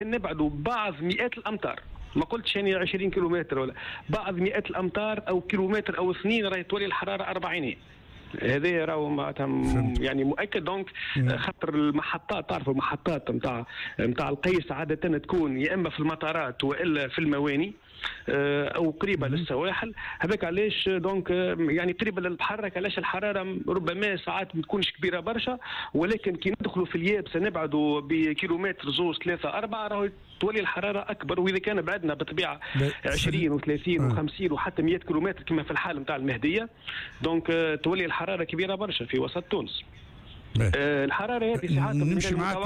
نبعدوا بعض مئات الامتار، ما قلتش يعني 20 كيلومتر ولا بعض مئات الامتار او كيلومتر او اثنين راهي تولي الحراره 40. هذا راهو معناتها يعني مؤكد. دونك خاطر المحطات، تعرفوا المحطات نتاع القيس عاده تكون يا اما في المطارات والا في المواني او قريبه للسواحل. هذاك علاش دونك يعني قريبه للبحر، علاش الحراره ربما ساعات ما تكونش كبيره برشا، ولكن كي ندخلوا في اليابسه نبعدوا بكيلومتر زوز 3 4 راهو تولي الحراره اكبر. واذا كان بعدنا بطبيعه 20 و30 و50 وحتى 100 كيلومتر كما في الحال نتاع المهديه، دونك تولي الحراره كبيره برشا في وسط تونس. الحراره هذه ساعات نمشي معاك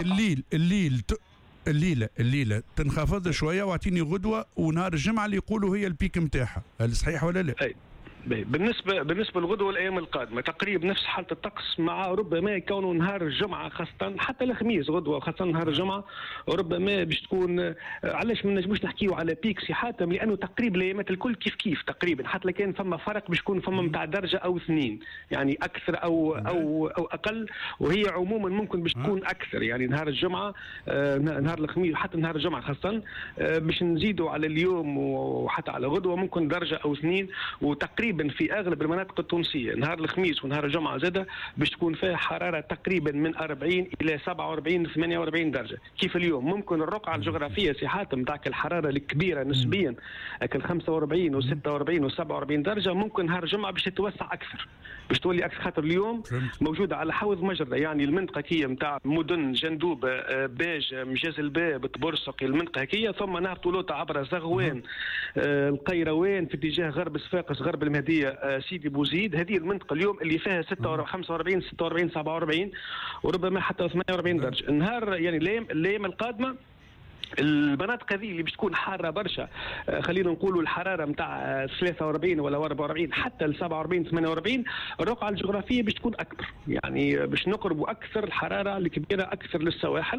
الليله تنخفض شويه، واعطيني غدوه ونهار الجمعه اللي يقولوا هي البيك نتاعها، هل صحيح ولا لا؟ بالنسبه للغدوه والايام القادمه تقريبا نفس حاله الطقس، مع ربما يكونوا نهار الجمعه خاصه حتى الخميس غدوه، خاصه نهار الجمعه ربما باش تكون. علاش ما نجموش نحكيو على بيك سي حاتم؟ لانه تقريبا الايامات الكل كيف تقريبا، حتى لو كان فما فرق باش يكون فما نتاع درجه او اثنين، يعني اكثر او اقل، وهي عموما ممكن باش تكون اكثر. يعني نهار الجمعه نهار الخميس وحتى نهار الجمعه خاصه باش نزيدوا على اليوم وحتى على غدوه ممكن درجه او اثنين. وتقريبا في اغلب المناطق التونسيه نهار الخميس ونهار الجمعه زاده باش تكون فيها حراره تقريبا من 40 الى 47 48 درجه. كيف اليوم ممكن الرقعه الجغرافيه سي حاتم نتاعك الحراره الكبيره نسبيا اكل 45 و46 و47 درجه، ممكن نهار الجمعه باش تتوسع اكثر، باش تولي اكثر، خاطر اليوم موجوده على حوض مجرى، يعني المنطقه كي نتاع مدن جندوبه باج مجاز الباب طبرسق، المنطقه هكيه، ثم نهر طولوطه عبر زغوان القيروان في اتجاه غرب صفاقس غرب المهديه سيدي بوزيد. هذه المنطقه اليوم اللي فيها 45 46 47 وربما حتى 48 درجه. النهار يعني الايام القادمه المناطق هذه اللي باش تكون حاره برشا، خلينا نقولوا الحراره نتاع 43 ولا 44 حتى ل 47 48، الرقعه الجغرافيه باش تكون اكبر، يعني باش نقربوا اكثر الحراره الكبيره اكثر للسواحل.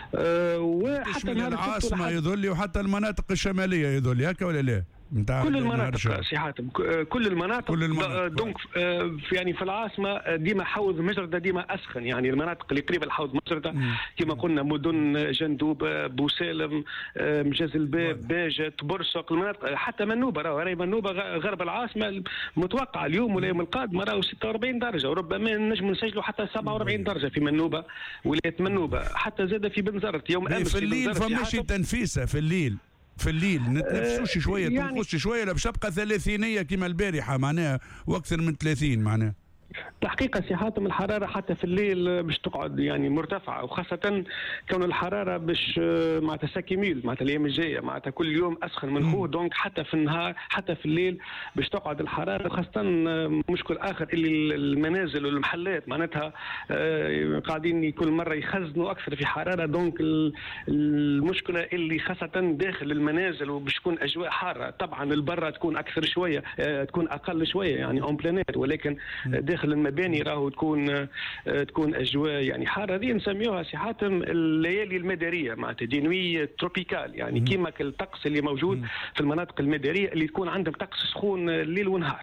وحتى العاصمه يظل وحتى المناطق الشماليه يظل هكا ولا لا؟ كل المناطق سي حاتم، كل المناطق دونك يعني في العاصمه ديما حوض مجرده ديما اسخن، يعني المناطق اللي قريبه لحوض مجرده كما قلنا مدن جندوبه بوسالم مجاز الباب باجه طبرسق، المناطق حتى منوبه، راهي منوبه غرب العاصمه متوقع اليوم والايام القادمه راهو 46 درجه، وربما نجم نسجلوا حتى 47 درجه في منوبه ولايه منوبه، حتى زاد في بنزرت يوم امس في الليل فماشي تنفيسه في الليل نتنفسوش شويه يعني تنخش شويه لا باش تبقى ثلاثينيه كما البارحه معناها واكثر من 30 معناها. تحقيقا سي حاتم الحراره حتى في الليل باش تقعد يعني مرتفعه، وخاصه كون الحراره باش معناتها ساكيميل معناتها الايام الجايه معناتها كل يوم اسخن من خوه، دونك حتى في النهار حتى في الليل باش تقعد الحراره. خاصه مشكل اخر اللي المنازل والمحلات معناتها قاعدين كل مره يخزنوا اكثر في حراره، دونك المشكله اللي خاصه داخل المنازل وباش تكون اجواء حاره. طبعا البرة تكون اكثر شويه تكون اقل شويه يعني اون بلانيت، ولكن داخل المباني راهو تكون اجواء يعني حاره. هذه نسميوها سي حاتم الليالي المداريه معناتها دي نوي تروبيكال، يعني كيما الطقس اللي موجود في المناطق المداريه اللي تكون عندهم طقس سخون ليل ونهار.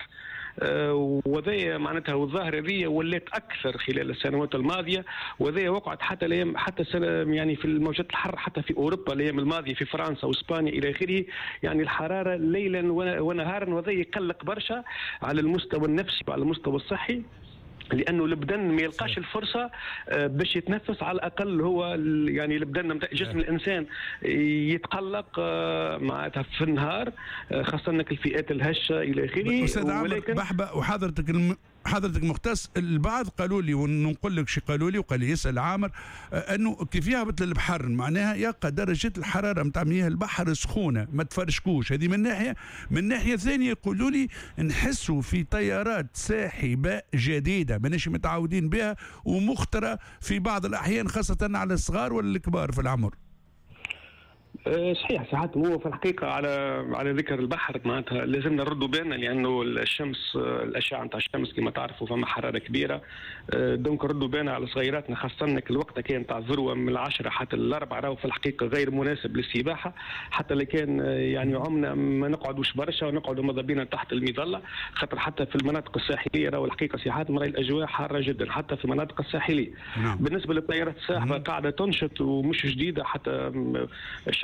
وذي معناتها والظاهره هذه ولات اكثر خلال السنوات الماضيه، وذي وقعت حتى يعني في الموجات الحر حتى في اوروبا الايام الماضيه في فرنسا واسبانيا الى اخره. يعني الحراره ليلا ونهارا، وذي يقلق برشا على المستوى النفسي وعلى المستوى الصحي، لانه البدن ما يلقاش الفرصه باش يتنفس. على الاقل هو يعني البدن جسم الانسان يتقلق معناتها في النهار، خاصه الفئات الهشه الى اخره. استاذ عامر بحبه وحضرتك مختص، البعض قالوا لي ونقول لك شي قالوا لي وقال لي يسال عامر انه كيف يهبط للبحر معناها يبقى درجه الحراره نتاع مياه البحر سخونه ما تفرشكوش. هذه من ناحيه، من ناحيه ثانيه يقولوا لي نحسوا في تيارات ساحبه جديده ماناش متعودين بها ومخطره في بعض الاحيان خاصه على الصغار والكبار في العمر. صحيح ساعات هو في الحقيقه على ذكر البحر معناتها لازمنا نردوا بالنا لانه الشمس الاشعه نتاع الشمس كما تعرفوا فما حراره كبيره. دونك ردوا بالنا على صغيراتنا خاصه الوقت كان تاع الذروه من 10 حتى ل4 راهو في الحقيقه غير مناسب للسباحه، حتى اللي كان يعني عمنا ما نقعدوش برشا ونقعدوا ماذا بينا تحت المظله، خاطر حتى في المناطق الساحليه راهو الحقيقه ساعات مراي الاجواء حاره جدا حتى في المناطق الساحليه. نعم. بالنسبه للطيارات الساحبه قاعده تنشط ومش جديده، حتى